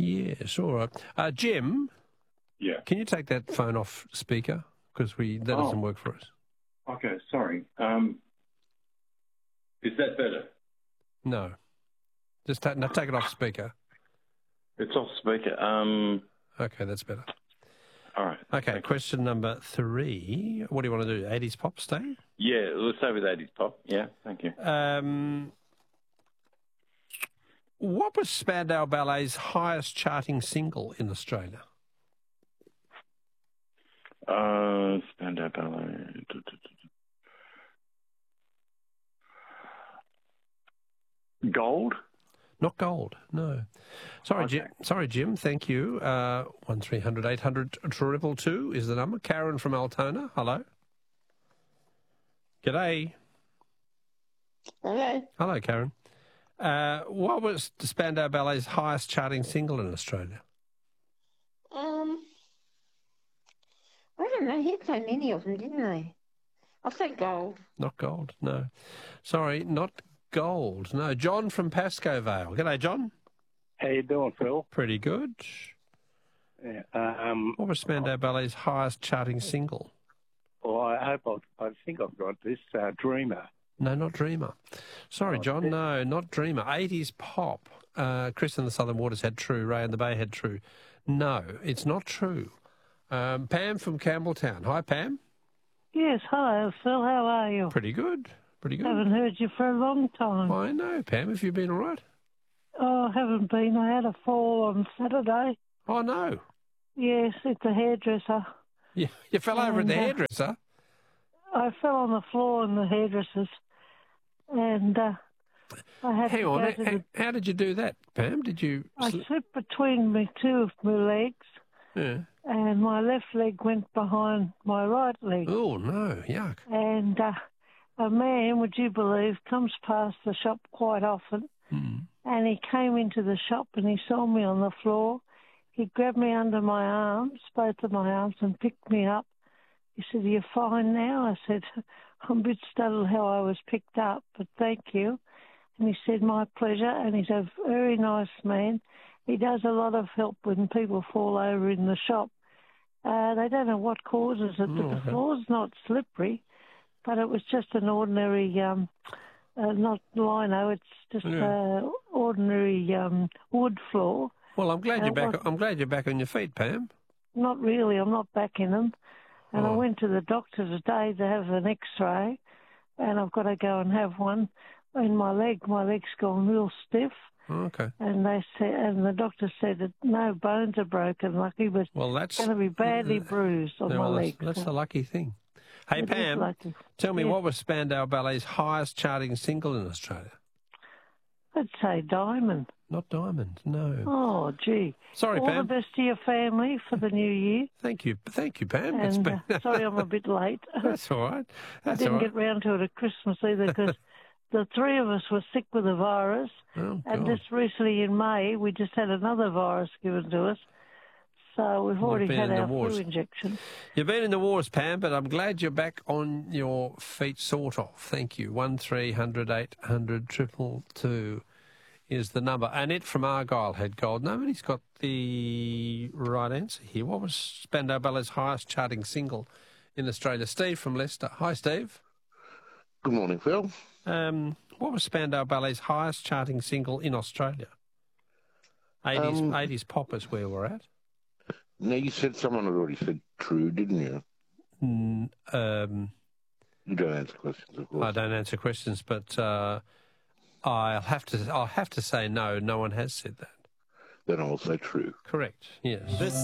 Yes, all right. Jim, Yeah. can you take that phone off speaker? Because that doesn't work for us. Okay, sorry. Is that better? No. Just take it off speaker. It's off speaker. Okay, that's better. All right. Okay, question number 3. What do you want to do? 80s pop stay? Yeah, let's stay with 80s pop. Yeah, thank you. What was Spandau Ballet's highest charting single in Australia? Spandau Ballet. Gold? Not Gold, no. Sorry, Okay. Jim. Sorry, Jim. Thank you. 1300 800 222 is the number. Karen from Altona. Hello. G'day. Hello. Hello, Karen. What was the Spandau Ballet's highest charting single in Australia? I don't know. He had so many of them, didn't they? I'll say Gold. Not Gold, no. Sorry, not Gold. No. John from Pascoe Vale. G'day, John. How you doing, Phil? Pretty good. Yeah, What was Spandau Ballet's highest charting single? well, I think I've got this. Dreamer. No, not Dreamer. Sorry, Oh, John. No, not Dreamer. 80s pop. Chris and the Southern Waters had True. Ray and the Bay had True. No, it's not True. Pam from Campbelltown. Hi, Pam. Yes, hello, Phil. How are you? Pretty good. Pretty good. Haven't heard you for a long time. I know, Pam. Have you been all right? Oh, I haven't been. I had a fall on Saturday. Oh, no. Yes, at the hairdresser. You fell over at the hairdresser? I fell on the floor in the hairdressers, and I had Hang to on. go to the... How did you do that, Pam? Did you... I slipped between two of my legs, Yeah. and my left leg went behind my right leg. Oh, no. Yuck. And a man, would you believe, comes past the shop quite often, and he came into the shop and he saw me on the floor. He grabbed me under my arms, both of my arms, and picked me up. He said, "Are you fine now?" I said, "I'm a bit startled how I was picked up, but thank you." And he said, "My pleasure." And he's a very nice man. He does a lot of help when people fall over in the shop. They don't know what causes it, but the floor's not slippery. But it was just an ordinary, not lino. It's just ordinary wood floor. Well, I'm glad you're back. I'm glad you're back on your feet, Pam. Not really. I'm not back in them. And I went to the doctor today to have an X-ray, and I've got to go and have one. And my leg's gone real stiff. Okay. And they said, and the doctor said that no bones are broken, lucky, but that's going to be badly bruised on my leg. That's the lucky thing. Hey, Pam, tell me, what was Spandau Ballet's highest charting single in Australia? I'd say Diamond. Not Diamond, no. Oh, gee. Sorry, Pam. All the best to your family for the new year. Thank you, Pam. And sorry I'm a bit late. That's all right. I didn't get round to it at Christmas either because the three of us were sick with the virus. Oh, and God. just recently in May, we just had another virus given to us. So we've already had our flu injection. You've been in the wars, Pam, but I'm glad you're back on your feet, sort of. Thank you. 1300 800 222 is the number. Annette from Argyle had gold. Nobody's got the right answer here. What was Spandau Ballet's highest charting single in Australia? Steve from Leicester. Hi, Steve. Good morning, Phil. What was Spandau Ballet's highest charting single in Australia? 80s pop is where we're at. No, you said someone had already said True, didn't you? You don't answer questions, of course. I don't answer questions, but I'll have to say no. No one has said that. Then I'll say True. Correct. Yes.